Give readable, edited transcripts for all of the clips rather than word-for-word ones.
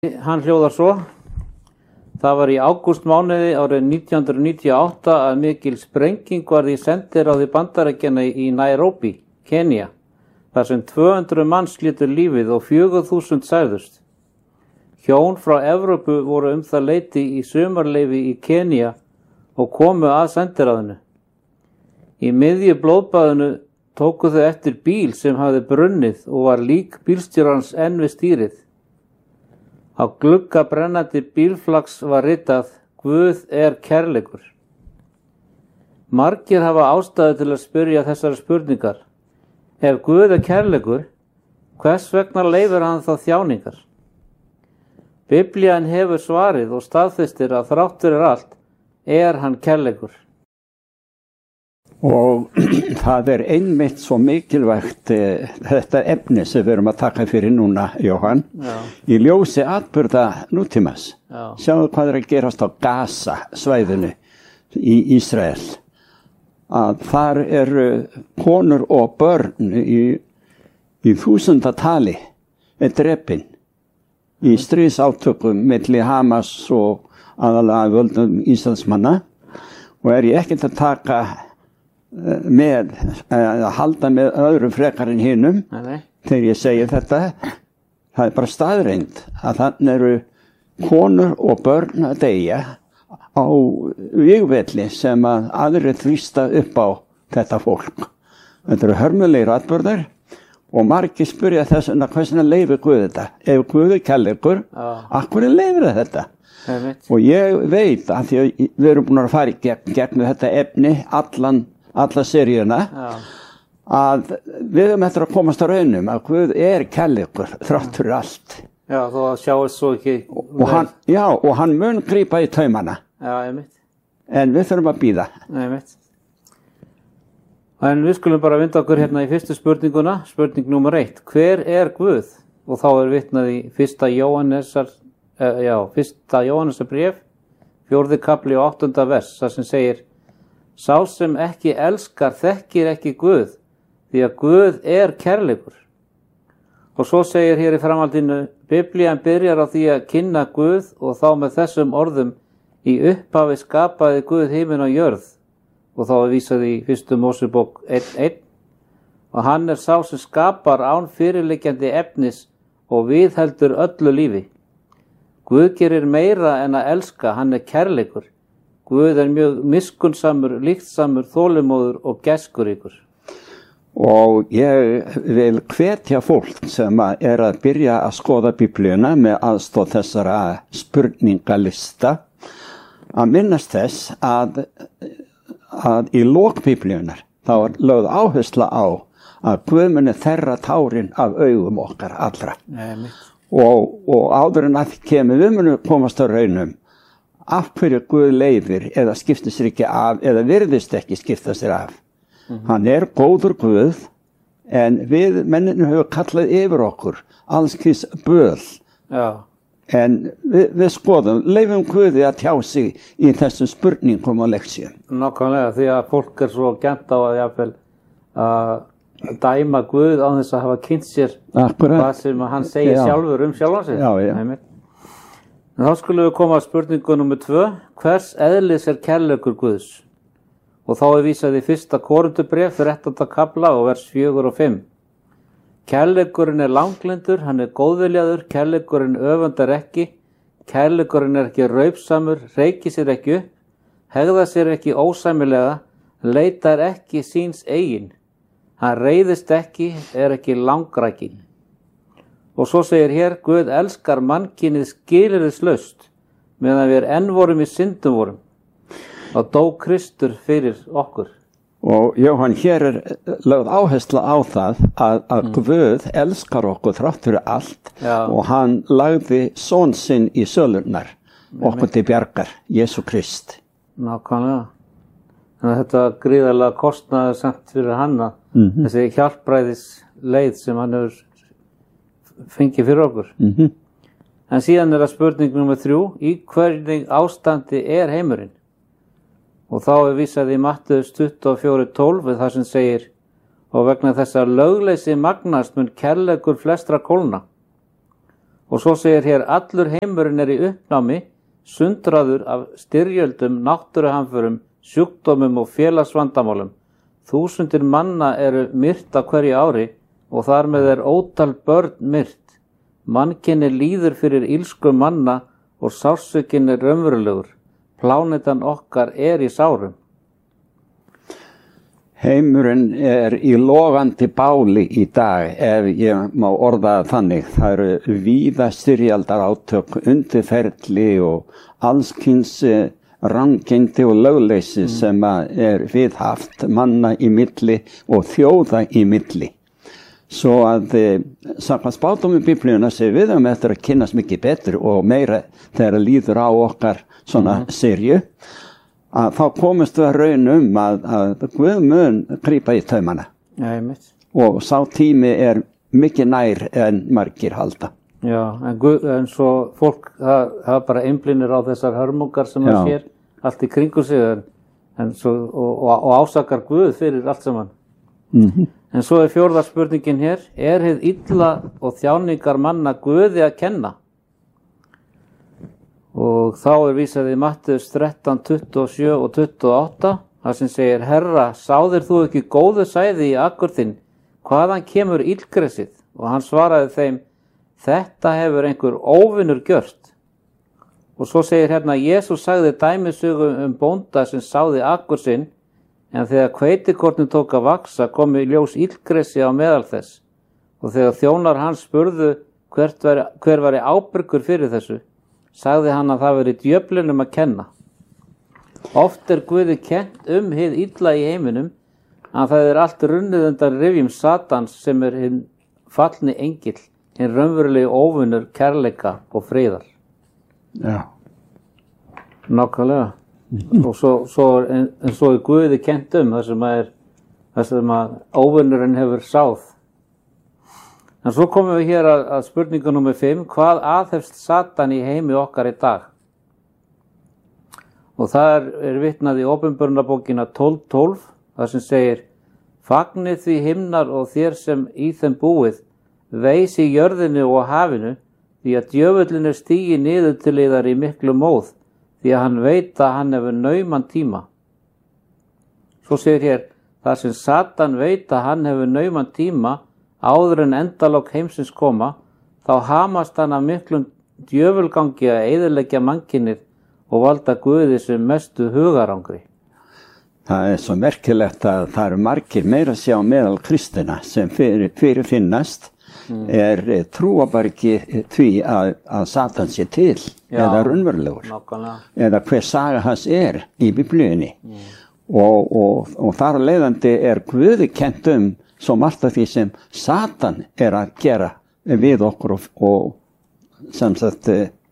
Hann hljóðar svo: Það var í ágústmánuði árið 1998 að mikil sprenging varð í sendiráði Bandaríkjanna í Nairobi, Kenía, þar sem 200 manns létu lífið og 4.000 særðust. Hjón frá Evrópu voru það leyti í sumarleyfi í Kenía og komu að sendiráðinu. Í miðju blóðbaðinu tóku þau eftir bíl sem hafði brunnið og var lík bílstjórans enn við stýrið. Á glugga brennandi bílflags var ritað: Guð er kærleikur. Margir hafa ástæðu til að spyrja þessar spurningar. Ef Guð er kærleikur, hvers vegna leyfir hann þá þjáningar? Biblían hefur svarið og staðfestir að þrátt fyrir allt er hann kærleikur. Og það er einmitt svo mikilvægt þetta efni sem við erum að taka fyrir núna, Jóhann, í ljósi atburða nútímas. Sjáðu hvað er að gerast á Gaza svæðinu í Ísrael. Að þar eru konur og börn í þúsundatali drepin í stríðsátökum milli Hamas og aðalega völdum Ísraelsmanna, og er ég ekkert að taka með að halda með öðrum frekar en hinum þegar ég segi þetta. Það er bara staðreind að þannig eru konur og börn að deyja á vígvelli sem að aðrir þrýsta upp á þetta fólk. Þetta eru hörmulegir atburðir og margir spyrja þess vegna hversna leyfir Guð þetta. Ef Guð er kærleikur, af hverju leyfir þetta? Og ég veit að því að við erum búin að fara í gegn þetta efni alla seríuna, að við höfum eftir að komast á raunum að Guð er kærleikur þrátt fyrir allt. Já, þó að sjáist svo ekki. Og hann mun grípa í taumana. Já, einmitt. En við þurfum að bíða. Einmitt. En við skulum bara vinda okkur hérna í fyrstu spurninguna, spurning númer 1. Hver er Guð? Og þá er vitnað í 1. Jóhannesar bréf, 4. kapli og 8. vers, þar sem segir: Sá sem ekki elskar þekkir ekki Guð, því að Guð er kærleikur. Og svo segir hér í framhaldinu: Biblían byrjar á því að kynna Guð og þá með þessum orðum: Í upphafi skapaði Guð himinn og jörð. Og þá er vísað í 1. Mósebók 1:1. Og hann er sá sem skapar án fyrirliggjandi efnis og viðheldur öllu lífi. Guð gerir meira en að elska, hann er kærleikur. Guð er mjög miskunnsamur, líktsamur, þolinmóður og gæskuríkur. Og ég vil hvetja fólk sem er að byrja að skoða Biblíuna með aðstoð þessara spurningalista að minnast þess að í lok Biblíunar þá er lögð áhersla á að Guð muni þerra tárin af augum okkar allra. Og áður en að kemur við munum komast á raunum af hverju Guð leyfir eða skiptir sér ekki af eða virðist ekki skipta sér af. Hann er góður Guð, en við menninu höfum kallað yfir okkur alls kyns böl. En við skoðum, leyfum Guði að tjá sig í þessum spurningum og leksjum. Nákvæmlega, því að fólk er svo gjarnt á að jafnvel að dæma Guð á þess að hafa kynnt sér hvað sem hann segir sjálfur sjálfan sig. En þá skulum við koma að spurningu nummer 2. Hvers eðlis er kærleikur Guðs? Og þá er vísað í 1. Korintubréf, 13. kapla og vers 4 og 5. Kærleikurinn er langlyndur, hann er góðviljaður, kærleikurinn öfundar ekki, kærleikurinn er ekki raupsamur, reykir sér ekki upp, hegðar sér ekki ósæmilega, leitar ekki síns eigin, hann reiðist ekki, er ekki langrækin. Og svo segir hér: Guð elskar mannkynið skilyrðislaust, meðan við enn vorum í syndum vorum. Og dó Kristur fyrir okkur. Og Jóhann, hér er lögð áhersla á það að Guð elskar okkur þrátt fyrir allt, og hann lagði son sinn í sölurnar, okkur til bjargar, Jesú Krist. Nákvæmlega. Þannig að þetta gríðarlega kostnaður samt fyrir hann, þessi hjálpræðis leið sem hann hefur fengið fyrir okkur. En síðan er það spurning nummer 3. Í hvernig ástandi er heimurinn? Og þá er vísað í Matteus 24:12 þar sem segir: Og vegna þess að lögleysi magnast mun kærleikur flestra kólna. Og svo segir hér, allur heimurinn í uppnámi, sundraður af styrjöldum, náttúruhamförum, sjúkdómum og félagsvandamálum. Þúsundir manna eru myrt á hverju ári og þar með ótal börn myrt. Mannkyni líður fyrir illsku manna og sársaukinn raunverulegur. Plánetan okkar í sárum. Heimurinn í logandi báli í dag, ef ég má orða þannig. Það eru víða styrjaldarátök, undirferli og allskyns rangindi og lögleysi sem viðhaft manna í milli og þjóða í milli. Svo að samkvæmt spádómi Biblíuna segir við eftir að kynnast mikið betur og meira þegar líður á okkar svona serju. Að þá komist við að raun að Guð mun grípa í taumana. Og sá tími mikið nær en margir halda. Já, en svo fólk það bara einblínir á þessar hörmungar sem það sér allt í kringu sig og ásakar Guð fyrir allt saman. En svo fjórða spurningin hér, hið illa og þjáningar manna Guði að kenna? Og þá vísað í Mattheus 13, 27 og 28, þar sem segir, Herra, sáðir þú ekki góðu sæði í akkur þinn, hvaðan kemur illgresið? Og hann svaraði þeim, þetta hefur einhver óvinur gjört. Og svo segir hérna, Jesús sagði dæmisögu bónda sem sáði akkur sinn, en þegar hveitikornin tók að vaxa kom í ljós illgresi á meðal þess. Og þegar þjónar hans spurðu hver væri ábyrgur fyrir þessu, sagði hann að það veri djöflinum að kenna. Oft Guði kennt hið illa í heiminum, að það allt runnið undan rifjum Satans sem hinn fallni engill, hinn raunverulegi óvinur kærleika og friðar. Já. Nákvæmlega. Og svo Guði kennt það sem að óvinurinn hefur sáð. En svo komum við hér að spurningu númer 5, hvað aðhefst Satan í heimi okkar í dag? Og það vitnað í Opinberunarbókina 12:12, þar sem segir, fagnið því himnar og þér sem í þeim búið, veis í jörðinu og hafinu, því að djöfullin stígi niður til yðar í miklu móð, því að hann veit að hann hefur nauman tíma. Svo segir hér, þar sem Satan veit að hann hefur nauman tíma, áður en endalok heimsins koma, þá hamast hann af miklum djöfulgangi að eyðileggja mannkynið og valda Guði sem mestu hugarangri. Það svo merkilegt að það margir meira að sjá meðal kristina sem fyrirfinnast trúa bara ekki því að Satan sé til eða raunverulegur eða hver saga hans í Biblíunni. Og þar af leiðandi Guði kennt svo margt af því sem Satan að gera við okkur og sem sagt,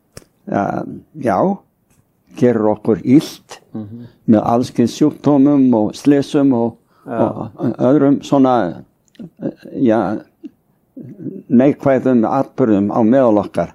gerur okkur illt með allskyns sjúkdómum og slysum og öðrum svona, neikvæðum atburðum á meðal okkar.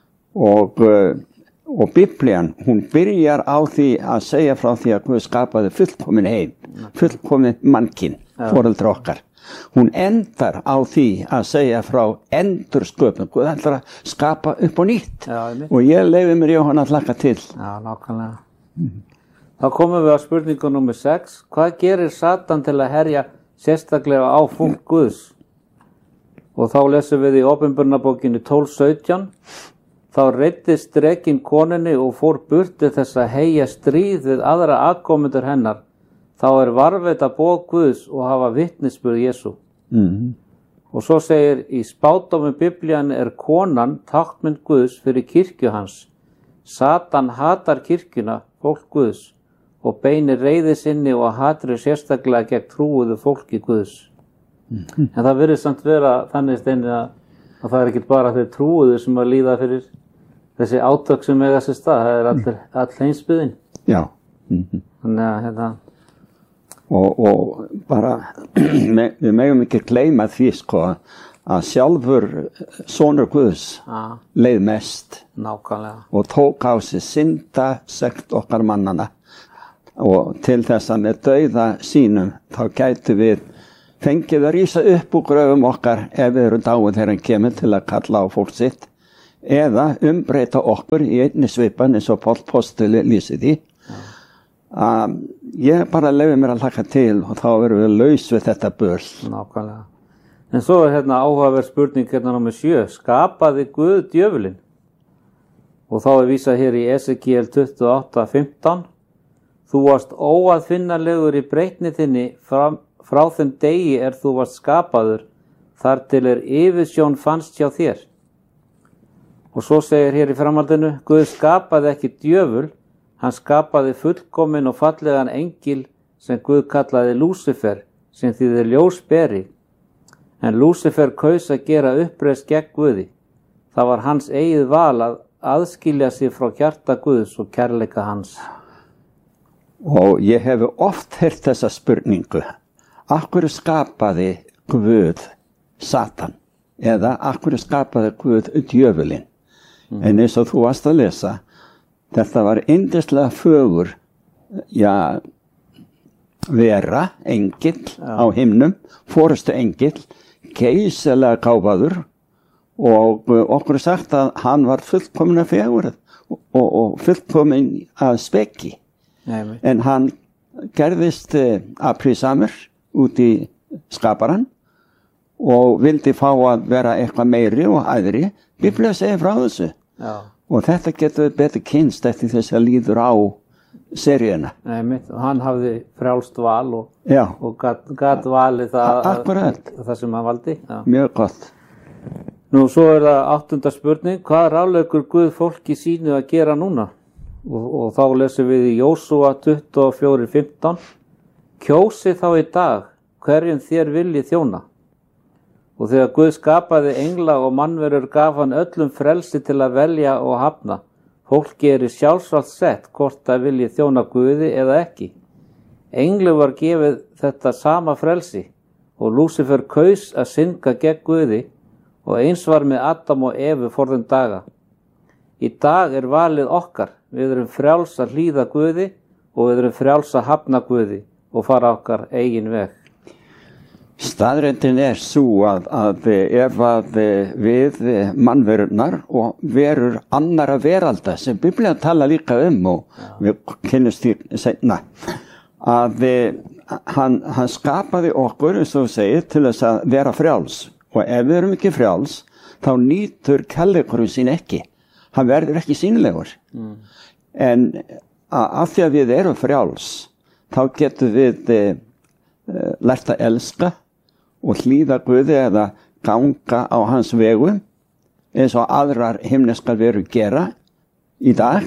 Og Biblían, hún byrjar á því að segja frá því að Guð skapaði fullkomin heim, fullkomin mannkyn, foreldra okkar. Hún endar á því að segja frá endursköpun. Guð ætlar að skapa upp á nýtt. Og ég leyfi mér Jóhann að hlakka til. Já, nákvæmlega. Þá komum við á spurningu númer 6. Hvað gerir Satan til að herja sérstaklega á fólk Guðs? Og þá lesum við í Opinberunarbókinni 12:17. Þá reiddist drekinn konunni og fór burt til þess að heyja stríð við aðra afkomendur hennar. Þá varðveita boð Guðs og hafa vitnisburð Jesú. Og svo segir, í spádómi Biblían konan táknmynd Guðs fyrir kirkju hans. Satan hatar kirkjuna, fólk Guðs, og beinir reiði sinni og hatri sérstaklega gegn trúuðu fólki Guðs. En það virðist samt vera þannig steini að það ekki bara þeir trúuðu sem að líða fyrir þessi átök sem eiga sér stað. Það all heimsbyggðin. Já. Þannig að Og bara, við megum ekki gleyma því að sjálfur sonur Guðs leið mest. Nákvæmlega. Og tók á sig syndasekt okkar mannana. Og til þess að með dauða sínum þá gætu við fengið að rísa upp úr gröfum okkar ef við erum dáin þegar hann kemur til að kalla á fólk sitt. eða umbreyta okkur í einni svipan eins og Páll postuli lýsir því. Ég bara leyfi mér að hlakka til og þá verðum við laus við þetta böl. Nákvæmlega. En svo hérna áhugaverð spurning hérna númer 7. Skapaði Guð djöfulinn? Og þá vísað hér í Esekiel 28:15. Þú varst óaðfinnanlegur í breytni þinni frá þeim degi þú varst skapaður, þar til yfirsjón fannst hjá þér. Og svo segir hér í framhaldinu, Guð skapaði ekki djöful, hann skapaði fullkominn og fallegan engil sem Guð kallaði Lúsifer, sem þýðir ljósberi. En Lúsifer kaus að gera uppreisn gegn Guði. Það var hans eigið val að aðskilja sig frá hjarta Guðs og kærleika hans. Og ég hef oft heyrt þessa spurningu. Af hverju skapaði Guð Satan? Eða af hverju skapaði Guð djöfulinn? En eins og þú varst að lesa, þetta var yndislega fögur, vera, engill á himnum, forustu engill, geysilega gáfaður og okkur sagt að hann var fullkominn að fegurð og fullkominn að spekki. En hann gerðist aprísamur út í skaparan og vildi fá að vera eitthvað meiri og æðri. Biblía segir frá þessu. Og þetta getur betur kynst eftir þess að líður á seríuna. Hann hafði frjálst val og gat valið það sem hann valdi. Mjög gott. Nú svo það 8. spurning. Hvað ráðleggur Guð fólki sínu að gera núna? Og þá lesum við í Jósúa 24:15. Kjósið þá í dag hverjum þér viljið þjóna. Og þegar Guð skapaði engla og mannverur gaf hann öllum frelsi til að velja og hafna. Fólki í sjálfsagt sett hvort það vilji þjóna Guði eða ekki. Englu var gefið þetta sama frelsi og Lúsifer kaus að synga gegn Guði og eins var með Adam og Evu forðum daga. Í dag valið okkar. Við erum frjáls að hlýða Guði og við erum frjáls að hafna Guði og fara okkar eigin veg. Staðreyndin svo að ef við mannverurnar og verur annara veralda sem Biblían tala líka og við kynnumst því seinna að hann skapaði okkur, eins og segir, til þess að vera frjáls og ef við erum ekki frjáls þá nýtur kærleikurinn sín ekki. Hann verður ekki sýnilegur. En af því að við erum frjáls þá getum við lært að elska og hlýða Guði eða ganga á hans vegu eins og aðrar himneskar verur gera í dag.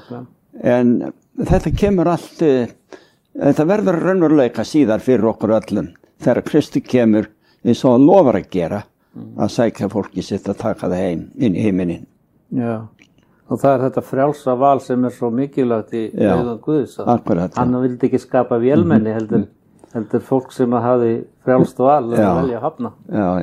En þetta kemur allt, þetta verður raunveruleika síðar fyrir okkur öllum þegar Kristi kemur eins og hann lofar að gera að sækja fólki sitt að taka það heim inn í heiminin. Já, og það þetta frjálsa val sem svo mikilvægt í augun Guðs. Hann vildi ekki skapa vélmenni heldur fólk sem hafi frjálst val að velja að hafna.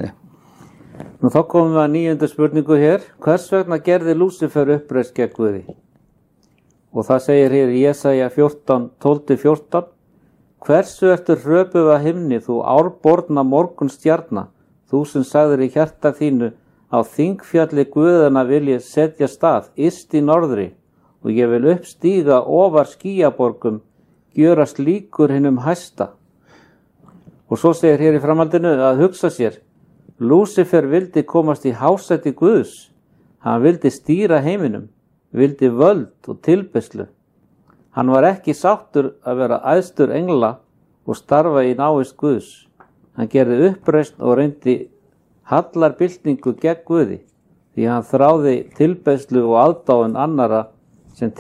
Nú þá komum við að 9. spurningu hér. Hvers vegna gerði Lúsifer uppreisn gegn Guði? Og það segir hér í Jesaja 12:14. Hversu ertu hröpuð af himni, þú árborna morgunstjarna, þú sem sagðir í hjarta þínu, á þingfjalli Guðana vil ég setja stað, yst í norðri, og ég vil uppstíga ofar skýjaborgum, gjörast líkur hinum hæsta. Og svo segir hér í framhaldinu að hugsa sér, Lúsifer vildi komast í hásæti Guðs, hann vildi stýra heiminum, vildi völd og tilbeiðslu. Hann var ekki sáttur að vera æðstur engla og starfa í návist Guðs. Hann gerði uppreisn og reyndi hallarbyltingu gegn Guði, því hann þráði tilbeiðslu og aðdáun annara sem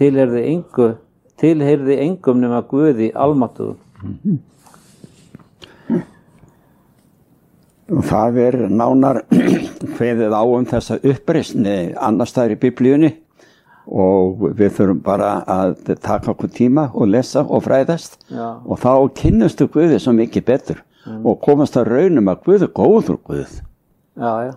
tilheyrði engum nema Guði almáttugum. Það nánar kveðið á þessa uppreisn annars staðar í Biblíunni og við þurfum bara að taka okkur tíma og lesa og fræðast og þá kynnustu Guði svo mikið betur og komast að raunum að Guð góður Guð. Já.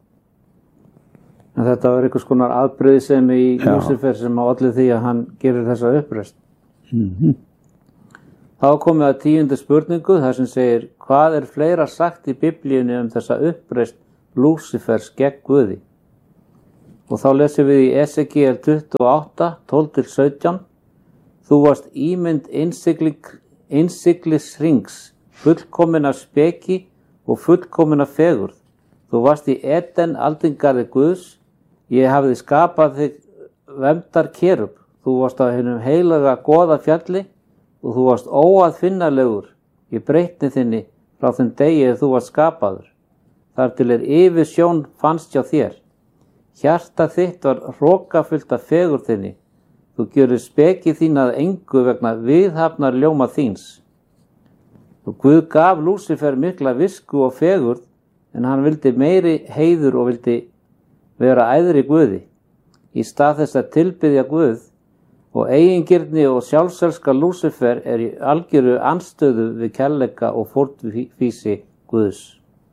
En þetta var einhvers konar afbrigðisemi í Lúsifer sem olli því að hann gerir þessa uppreisn. Þá komum við að 10. spurningu þar sem segir, hvað fleira sagt í Biblíunni þessa uppreisn Lúsifers gegn Guði? Og þá lesum við í Esekiel 28, 12-17. Þú varst ímynd innsiglishrings, fullkomin af speki og fullkomin af fegurð. Þú varst í Eden aldingarði Guðs, ég hafði skapað þig verndar kerub. Þú varst á hinum heilaga goða fjalli og þú varst óaðfinnanlegur í breytni þinni frá þeim degi þú varst skapaður. Þar til yfirsjón fannst hjá þér. Hjarta þitt var hrokafullt af fegurð þinni. Þú gjörir speki þín að engu vegna viðhafnar ljóma þíns. Og Guð gaf Lúsifer mikla visku og fegurð, en hann vildi meiri heiður og vildi vera æðri Guði. Í stað þess að tilbiðja Guð og eigingirni og sjálfselska Lúsifer í algjöru andstöðu við kærleika og fórnfýsi Guðs.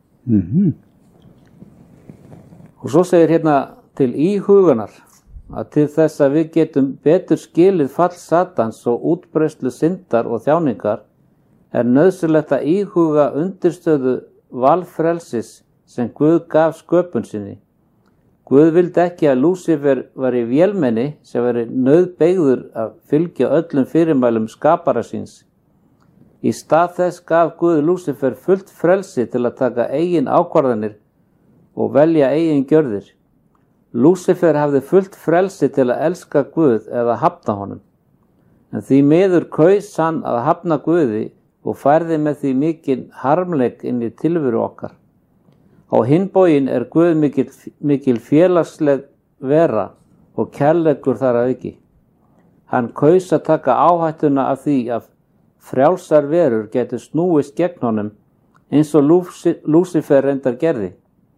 Og svo segir hérna til íhugunar að til þess að við getum betur skilið fall Satans og útbreiðslu syndar og þjáningar nauðsynlegt að íhuga undirstöðu valfrelsis sem Guð gaf sköpun sinni. Guð vildi ekki að Lúsifer væri vélmenni sem væri nauðbeygður að fylgja öllum fyrirmælum skapara síns. Í stað þess gaf Guð Lúsifer fullt frelsi til að taka eigin ákvarðanir og velja eigin gjörðir. Lúsifer hafði fullt frelsi til að elska Guð eða hafna honum. En því miður kaus hann að hafna Guði og færði með því mikinn harmleik inn í tilveru okkar. Á hinn bóginn Guð mikil félagsleg vera og kærleikur þar að auki. Hann kaus að taka áhættuna af því að frjálsar verur getur snúist gegn honum eins og Lúsifer reyndar gerði.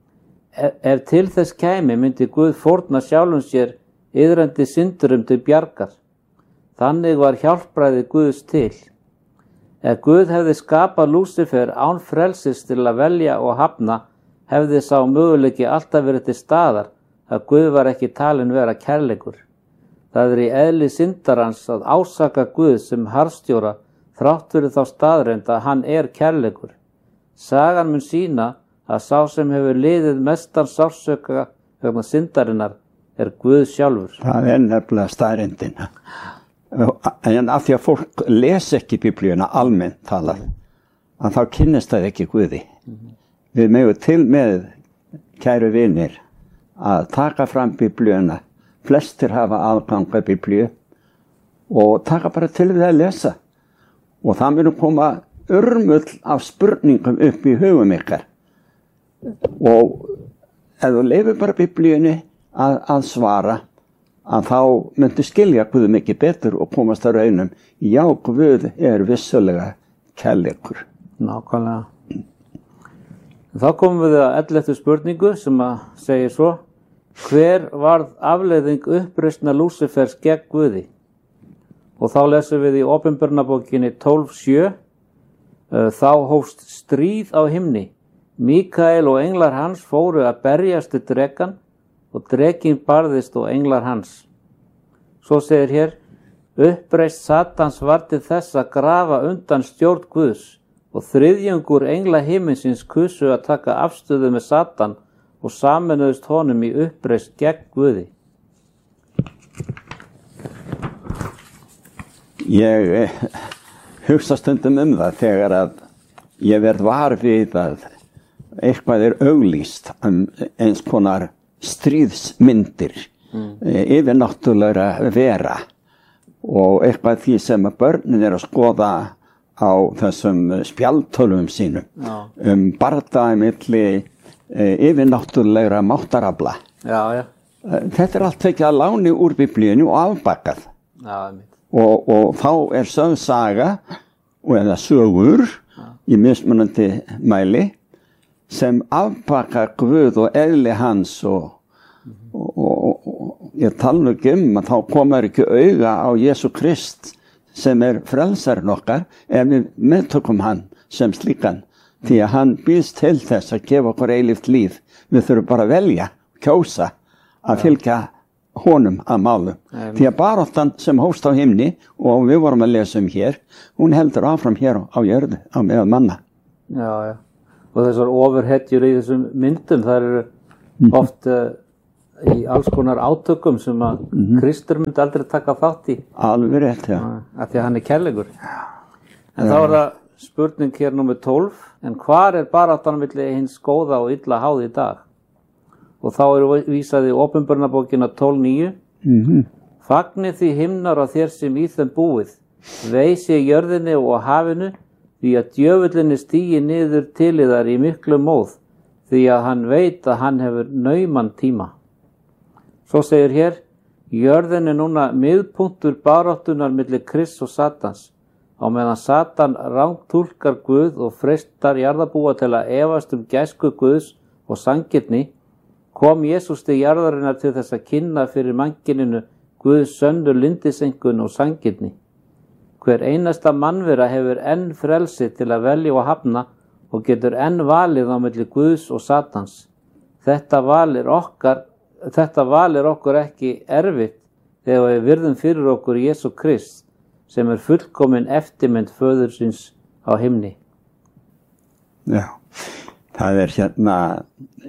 Ef til þess kæmi myndi Guð fórna sjálfum sér iðrandi syndurum til bjargar. Þannig var hjálpræði Guðs til. Ef Guð hefði skapað Lúsifer án frelsis til að velja og hafna, hefði sá möguleiki alltaf verið til staðar að Guð var ekki talinn vera kærleikur. Það í eðli syndarans að ásaka Guð sem harðstjóra þrátt fyrir þá staðreynd að hann kærleikur. Sagan mun sýna að sá sem hefur liðið mestan sársauka vegna syndarinnar Guð sjálfur. Það nefnilega staðreyndin. En af því að fólk les ekki Biblíuna almennt talað, að þá kynnist það ekki Guði. Við megum til með, kæru vinir, að taka fram Biblíuna. Flestir hafa aðgang að Biblíu og taka bara til við að lesa. Og það mun koma urmull af spurningum upp í hugum ykkar. Og ef þú leifir bara Biblíunni að svara, að þá myndu skilja Guð mikið betur og komast að raunum. Já, Guð vissulega kærleikur. Nákvæmlega. Þá komum við að 11. spurningu sem segir svo: hver varð afleiðing uppreisnar Lúsifers gegn Guði? Og þá lesum við í Opinberunarbókinni 12:7. Þá hófst stríð á himni. Mikael og englar hans fóru að berjast við drekann og drekinn barðist og englar hans. Svo segir hér: uppreist Satans var til þess að grafa undan stjórn Guðs og þriðjungur engla himinsins kusu að taka afstöðu með Satan og sameinuðust honum í uppreist gegn Guði. Ég hugsa stundum það þegar að ég verð var við að eitthvað auglýst eins konar stríðsmyndir yfirnáttúrulega vera og eitthvað því sem að börnin að skoða á þessum spjaldtölvum sínum bardaði milli yfirnáttúrulegra máttarafla. Þetta allt tekið að láni úr Biblíunni og afbakað. Og þá sögð saga eða sögur í mismunandi mæli sem afbakar Guð og eðli hans og ég tala nú ekki að þá komar ekki auga á Jesú Krist sem frelsarinn okkar ef við meðtökum hann sem slíkan, því að hann býðst til þess að gefa okkur eilíft líf. Við þurfum bara að velja, kjósa að fylgja honum að málum. Því að baráttan sem hófst á himni og við vorum að lesa hér, hún heldur áfram hér á jörðu á meðal manna. Já. Og þessar ofurhetjur í þessum myndum, það eru oft í alls konar átökum sem að Kristur myndi aldrei taka þátt í. Alveg rétt, já. Af því að hann kærleikur. En þá það spurning hér númer 12. En hvar baráttan milli hins góða og illa háð í dag? Og þá vísað í Opinberunarbókina 12:9. Fagnið því himnar á þér sem í þeim búið, veisi jörðinni og hafinu, því að djöfullinni stígi niður til yðar í miklu móð, því að hann veit að hann hefur nauman tíma. Svo segir hér, jörðin núna miðpunktur baráttunar milli Krists og Satans, á meðan Satan rangtúlkar Guð og freistar jarðarbúa til að efast gæsku Guðs og sanngirni, kom Jesús til jarðarinnar til þess að kynna fyrir mannkininu Guðs sönnu lindisengun og sanngirni. Hver einasta mannvera hefur enn frelsi til að velja og hafna og getur enn valið á milli Guðs og Satans. Þetta val okkur ekki erfitt þegar við virðum fyrir okkur Jesú Krist sem fullkomin eftirmynd föður síns á himni. Já, það hérna,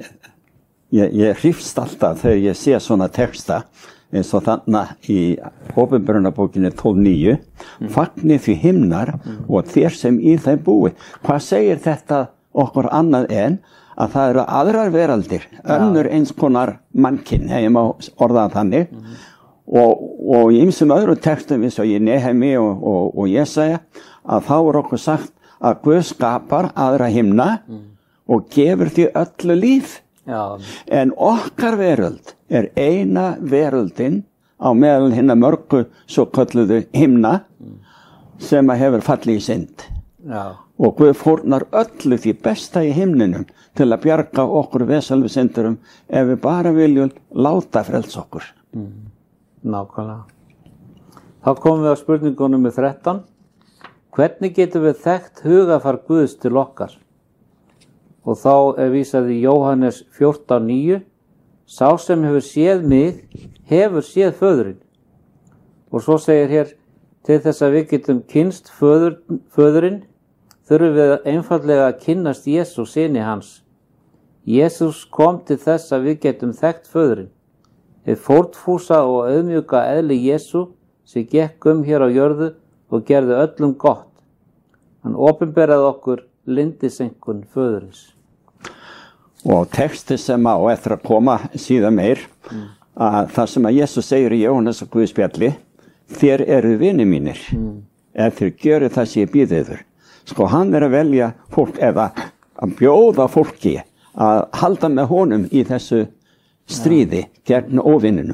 ég hrifst alltaf þegar ég sé svona texta eins og þarna í Opinberunarbókinni 12:9. Fagnið því himnar og þér sem í þeim búið. Hvað segir þetta okkur annað en að það eru aðrar veraldir, önnur eins konar mannkinn, ef ég má orða þannig, og í ýmsum öðrum textum eins og í Nehemi og Jesaja, að þá okkur sagt að Guð skapar aðra himna og gefur því öllu líf. Já. En okkar veröld eina veröldin á meðal hinna mörgu svo kölluðu himna sem hefur fallið í synd. Já. Og Guð fórnar öllu því besta í himninum til að bjarga okkur veselvi syndurum ef við bara viljum láta frelsa okkur. Nákvæmlega. Þá komum við á spurningunum með 13. Hvernig getum við þekkt hugafar Guðs til okkar? Og þá vísað í Jóhannes 14:9. Sá sem hefur séð mig, hefur séð föðurinn. Og svo segir hér, til þess að við getum kynnst föðurinn, þurfum við einfaldlega að kynnast Jesú, syni hans. Jesús kom til þess að við getum þekkt föðurinn. Hið fórnfúsa og auðmjúka eðli Jesú sem gekk hér á jörðu og gerði öllum gott. Hann opinberaði okkur lindisengun föðurins. Og texti sem á eftir að koma síðan meir, að það sem að Jesús segir í Jóhannes og Guðspjalli, þér eru vinir mínir, ef þér gjöru það sem ég býð yður. Sko hann að velja fólk, eða að bjóða fólki að halda með honum í þessu stríði gegn óvinnunum.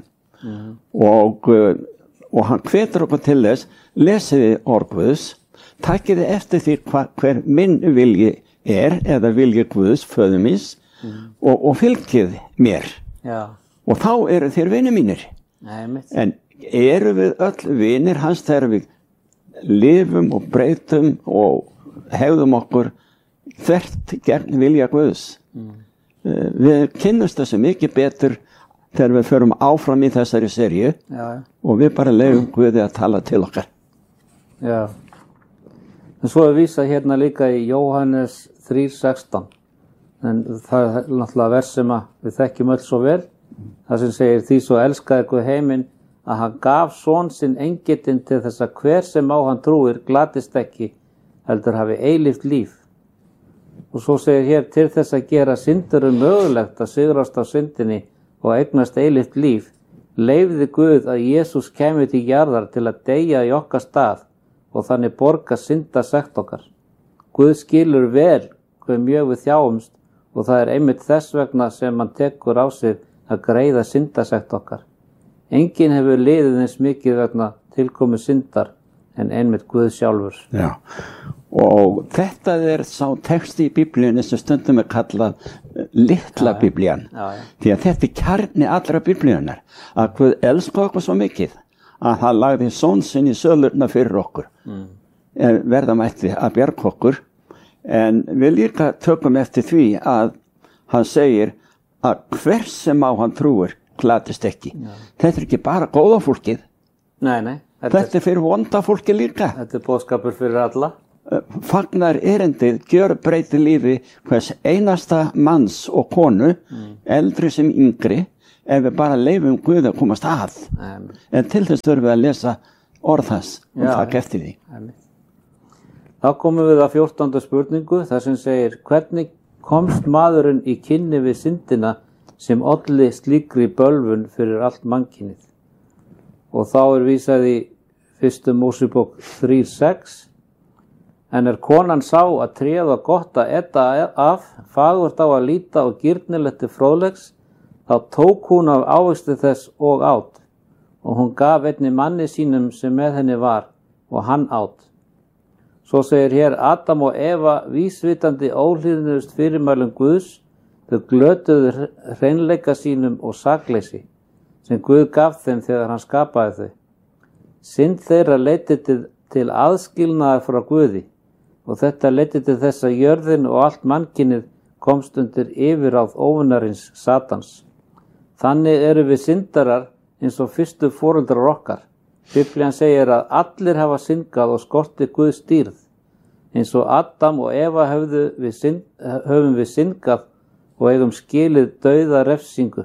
Og hann hvetur okkur til þess, lesiði orð Guðs, takiði eftir því hver minn vilji eða vilji Guðs, föður míns, og fylgið mér. Já. Og þá eru þér vinir mínir. En eru við öll vinir hans þegar við lifum og breytum og hegðum okkur þvert gegn vilja Guðs? Við kynnumst þessu mikið betur þegar við förum áfram í þessari seríu. Já. Og við bara leyfum Guði að tala til okkar. Já. En svo vísað hérna líka í Jóhannes 3:16. En það náttúrulega vers sem við þekkjum öll svo vel. Það sem segir, því svo elskaði Guð heiminn að hann gaf son sinn engitinn til þess að hver sem á hann trúir glatist ekki, heldur hafi eilíft líf. Og svo segir hér, til þess að gera syndurum mögulegt að sigrast á syndinni og eignast eilíft líf, leyfði Guð að Jesús kæmi til jarðar til að deyja í okkar stað og þannig borga syndasekt okkar. Guð skilur vel hve mjög við þjáumst og það einmitt þess vegna sem hann tekur á sig að greiða syndasekt okkar. Enginn hefur liðið eins mikið vegna tilkomu syndar en einmitt Guð sjálfur. Já, og þetta sá texti í Biblíunni sem stundum kallað litla Biblían. Því að þetta kjarni allra Biblíunnar, að Guð elska okkur svo mikið að hann lagði son sinn í sölurna fyrir okkur. Verða mætti að bjarga okkur. En við líka tökum eftir því að hann segir að hver sem á hann trúir glatist ekki. Þetta ekki bara góða fólkið. Nei. Þetta fyrir vonda fólki líka. Þetta boðskapur fyrir alla. Fagnar erindið gjörbreytir lífi hvers einasta manns og konu, eldri sem yngri, ef við bara leifum Guð að komast að. En til þess þurfum við að lesa orð hans og taka eftir því. Þá komum við að 14. spurningu þar sem segir: hvernig komst maðurinn í kynni við syndina sem olli slíkri bölvun fyrir allt mannkynið? Og þá vísað í 1. Mósebók 3:6: en konan sá að tréð var gott að eta af, fagurt á að líta og gírnilegt til fróðleiks, þá tók hún af ávexti þess og át, og hún gaf einnig manni sínum sem með henni var, og hann át. Svo segir hér: Adam og Eva, vísvitandi óhlýðnuðust fyrirmælum Guðs, þau glötuðu hreinleika sínum og sakleysi, sem Guð gaf þeim þegar hann skapaði þau. Synd þeirra leiddi til aðskilnaðar frá Guði, og þetta leiddi til þess að jörðin og allt mannkynið komst undir yfirráð óvinarins Satans. Þannig eru við syndarar eins og fyrstu foreldrar okkar. Biblían segir að allir hafa syndgað og skorti Guðs dýrð. Eins og Adam og Eva höfum við syndgað og eigum skilið dauða refsingu.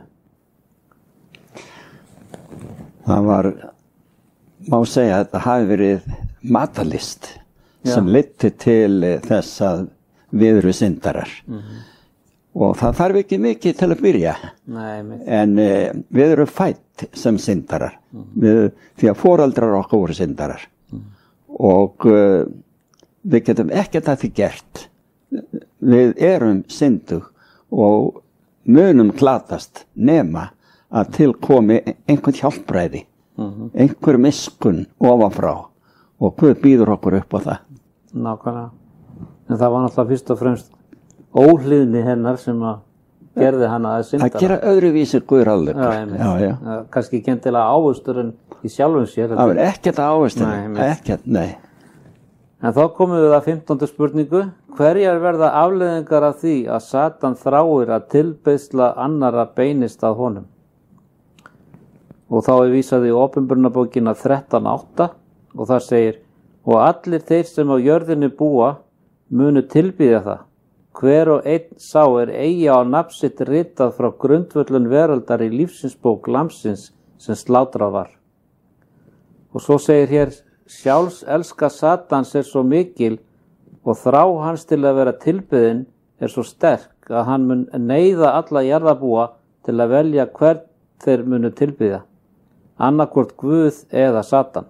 Það var, má segja að þetta hafi verið matarlist sem leiddi til þess að við erum syndarar. Og það þarf ekki mikið til að byrja. En við erum fædd sem syndarar, því að foreldrar okkar voru syndarar. Og við getum ekkert að því gert. Við erum syndug og munum glatast nema að til komi einhvern hjálpræði, einhver miskun ofanfrá, og Guð býður okkur upp á það. Nákvæmlega. En það var náttúrulega fyrst og fremst óhlýðni hennar sem að gerði hana að syndara. Að gera öðruvísi Guð ráðleg. Kannski ekki endilega ávöxtur en í sjálfum sér. Það var ekkert ávöxtur, ekkert, nei. En þá komum við að 15. spurningu. Hverjar verða afleiðingar af því að Satan þráir að tilbeiðsla annarra beinist að honum? Og þá vísað í Opinberunarbókina 13:8 og það segir: og allir þeir sem á jörðinni búa munu tilbiðja það. Hver og einn sá eigi á nafn sitt ritað frá grundvöllun veraldar í lífsinsbók Lamsins sem slátrað var. Og svo segir hér: sjálfselska Satans svo mikil og þrá hans til að vera tilbiðin svo sterk að hann mun neyða alla jarðarbúa til að velja hvern þeir munu tilbiðja, annarkvort Guð eða Satan.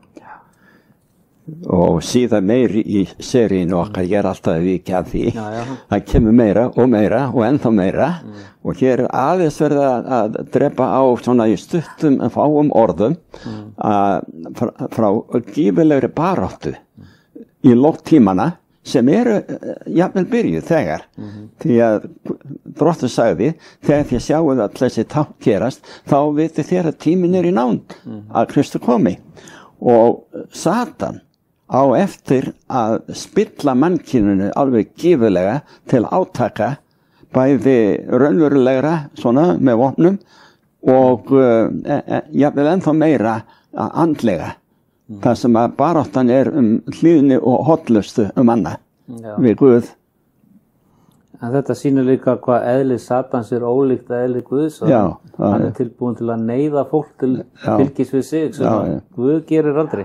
Og síðan meiri í seríinu okkar, ég alltaf að vika að því, það kemur meira og ennþá meira, og hér aðeins verða að drepa á svona í stuttum en fáum orðum frá gífilegri baráttu í lóktímana sem eru jafnvel byrjuð þegar, því að Drottinn sagði: þegar þið sjáuð að þessi tákn gerast, þá vitið þér að tíminn í nánd að Kristi komi. Og Satan á eftir að spilla mannkyninu alveg gífurlega til átaka, bæði raunverulegra svona með vopnum og jafnvel ennþá meira andlega, þar sem að baráttan hlýðni og hollustu annað við Guð. En þetta sýnir líka hvað eðli Satans ólíkt að eðli Guðs, og hann tilbúin til að neyða fólk til fylgis við sig sem Guð gerir aldrei.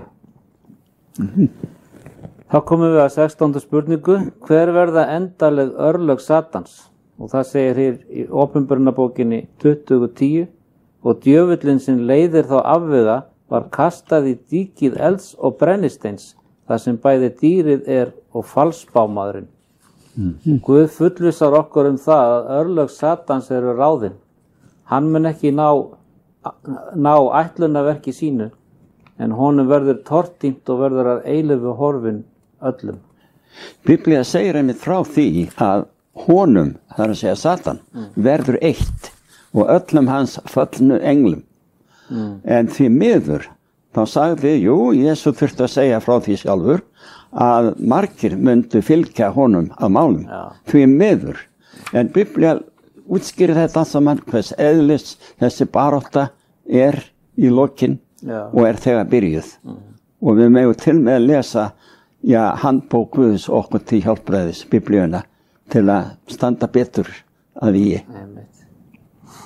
Þá komum við að 16. spurningu. Hver verða endaleg örlög Satans? Og það segir hér í Opinberunarbókinni 20:10: og djöfullinn sem leiðir þá afvega var kastað í dýkið elds og brennisteins, þar sem bæði dýrið og falsspámaðurinn. Guð fullvissar okkur það að örlög Satans eru ráðin. Hann mun ekki ná ætlunarverki sínu, en honum verður tortímt og verður að eilífu horfin öllum. Biblía segir einmitt frá því að honum, það er að segja Satan, verður eitt og öllum hans föllnu englum. En því miður, þá sagði, Jesú þurfti að segja frá því sjálfur að margir myndu fylgja honum að málum, því miður. En Biblía útskýrir þetta saman hvers eðlis þessi barátta í lokin og þegar byrjuð. Og við megum til með að lesa handbók Guðs okkur til hjálpræðis, Biblíuna, til að standa betur að vígi. Þá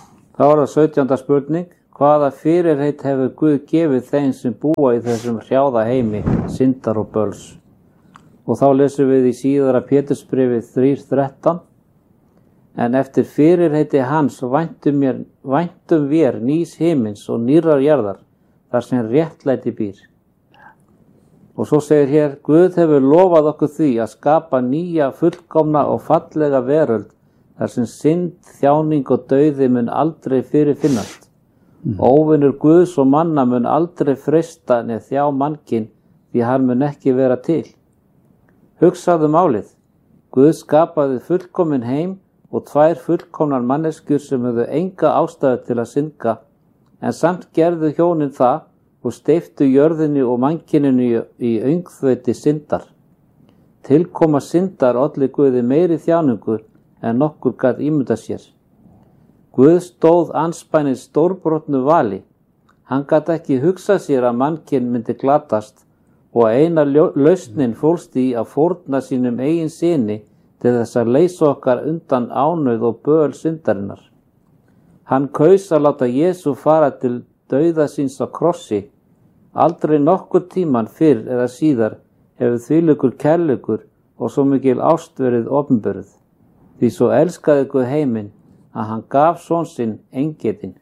Þá það 17. spurning. Hvaða fyrirheit hefur Guð gefið þeim sem búa í þessum hrjáða heimi, syndar og böls? Og þá lesum við í síðara Pétursbréfi 3:13. En eftir fyrirheiti hans væntum vér nýs himins og nýrrar jarðar, þar sem réttlæti býr. Og svo segir hér, Guð hefur lofað okkur því að skapa nýja, fullkomna og fallega veröld, þar sem synd, þjáning og dauði mun aldrei fyrirfinnast. Óvinur Guðs og manna mun aldrei freista neð þjá mannkinn, því hann mun ekki vera til. Hugsaðu málið. Guð skapaði fullkomin heim og 2 fullkomnar manneskjur sem höfðu enga ástæðu til að synda, en samt gerðu hjónin það og steyptu jörðinni og mannkyninu í öngþveiti syndar. Tilkoma syndar olli Guði meiri þjáningu en nokkur gat ímyndað sér. Guð stóð andspænis stórbrotnu vali. Hann gat ekki hugsað sér að mannkyn myndi glatast og eina lausnin fólst í að fórna sínum eigin syni til þess að leysa okkar undan ánauð og böl syndarinnar. Hann kaus að láta Jesú fara til dauða síns á krossi. Aldrei nokkur tíman fyrr eða síðar hefur þvílíkur kærleikur og svo mikil ást verið opinberuð. Því svo elskaði Guð heiminn að hann gaf son sinn eingetinn.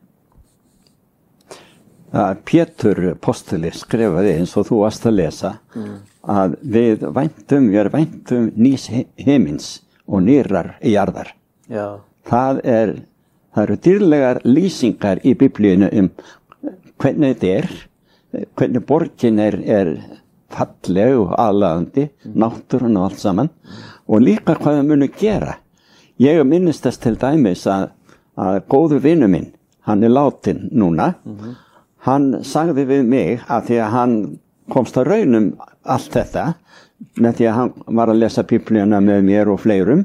Pétur postuli skrifaði eins og þú varst að lesa að við væntum nýs heimins og nýrrar jarðar. Já. Það eru dýrlegar lýsingar í Biblíunni hvernig þetta hvernig borgin falleg og aðlaðandi, náttúran og allt saman, og líka hvað það muni gera. Ég minnist þess til dæmis að góður vinur minn, hann látin núna, hann sagði við mig að því að hann komst að raunum allt þetta, með því að hann var að lesa Biblíuna með mér og fleirum,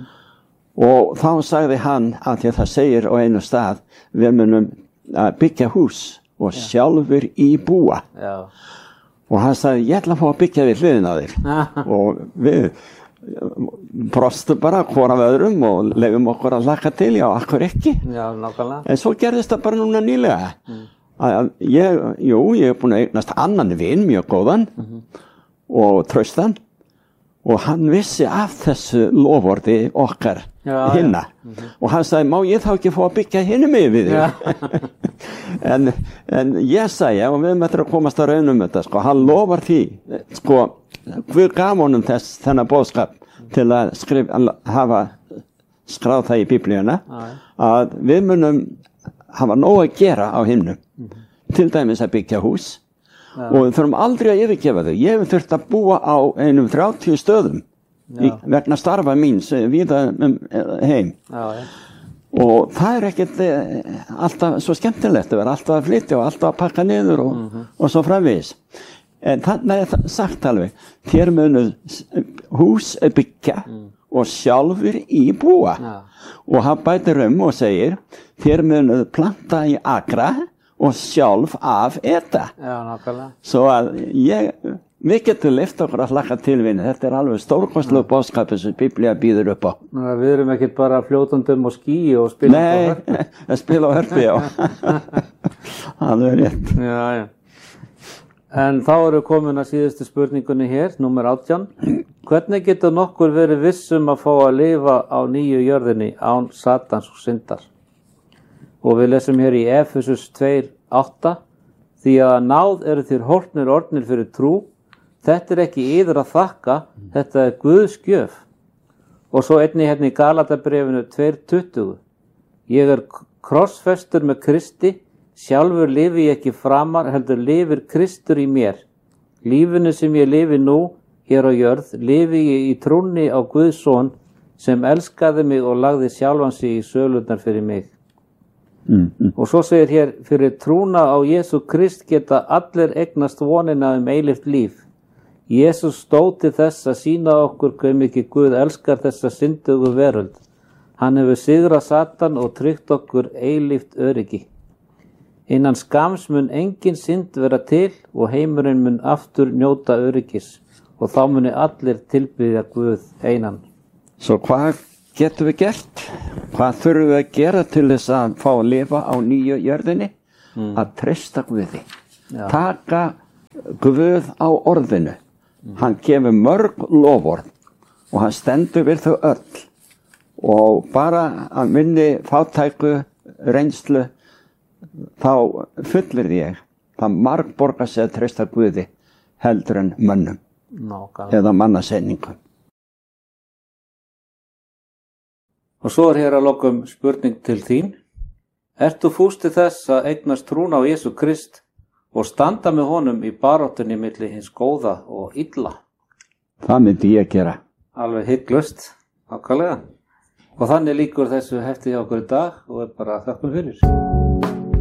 og þá sagði hann að því að það segir á einu stað, við munum að byggja hús og sjálfur í búa. Já. Og hann sagði, ég ætla að fá að byggja við hliðina á þér. Og við brostum bara hvor af öðrum og lefum okkur að laka til, já, akkur ekki. Já, nákvæmlega. En svo gerðist það bara núna nýlega. Ég er búin að eignast annan vin, mjög góðan og traustan, og hann vissi af þessu loforði okkar hinna. Og hann sagði, má ég þá ekki fá að byggja hinum yfir þig? En ég sagði, og við möttum að komast að raunum þetta, hann lofar því, Guð gaf honum þennan boðskap til að hafa skráð það í Biblíuna, að við munum hafa nóg að gera á himnum, til dæmis að byggja hús, og við þurfum aldrei að yfirgefa þau. Ég hef þurft að búa á einum 30 stöðum vegna starfa míns víða heim. Og það ekkert alltaf svo skemmtilegt, það alltaf að flytja og alltaf að pakka niður og svo framvegis. En þannig sagt alveg, þér munu hús byggja og sjálfur í búa. Og hann bætir og segir, þér munu planta í akra og sjálf af eta. Já, nákvæmlega. Svo að við getum leyft okkur að hlakka til vinni. Þetta alveg stórkostlegu boðskapur sem Biblía býður upp á. Við erum ekkert bara fljótandum og skýi og spila á hörpu. Nei, spila á hörpu, já. Það rétt. Já. En þá erum við komin að síðustu spurningunni hér, númer 18. Hvernig getur nokkur verið vissum að fá að lifa á nýju jörðinni án Satans og syndar? Og við lesum hér í Efesus 2:8. Því að náð eru þér horfnir orðnir fyrir trú. Þetta ekki yður að þakka, þetta Guðs gjöf. Og svo einnig hérna í Galatabréfinu 2:20. Ég krossfestur með Kristi, sjálfur lifi ég ekki framar, heldur lifir Kristur í mér. Lífinu sem ég lifi nú, hér á jörð, lifi ég í trúnni á Guðs son, sem elskaði mig og lagði sjálfan sig í sölurnar fyrir mig. Og svo segir hér, fyrir trúna á Jesú Krist geta allir eignast vonina eilíft líf. Jesús stóð til þess að sýna okkur hve mikið Guð elskar þessa syndugu veröld. Hann hefur sigrað Satan og tryggt okkur eilíft öryggi. Innan skams mun engin synd vera til og heimurinn mun aftur njóta öryggis og þá muni allir tilbiðja Guð einan. Svo hvað getum við gert? Hvað þurfum við að gera til þess að fá að lifa á nýju jörðinni? Að treysta Guði. Taka Guð á orðinu. Hann gefur mörg loforð og hann stendur við þau öll. Og bara að minni fátæku reynslu þá fullir ég það margborgar sig að treysta Guði heldur en mönnum eða mannasenningum. Og svo hér að lokum spurning til þín. Ert þú fús til þess að eignast trúna á Jesú Krist og standa með honum í baráttunni milli hins góða og illa? Það myndi ég gera. Alveg hygglust, ákvæðlega. Og þannig lýkur þessu hefti hjá okkur í dag og bara þakkum fyrir.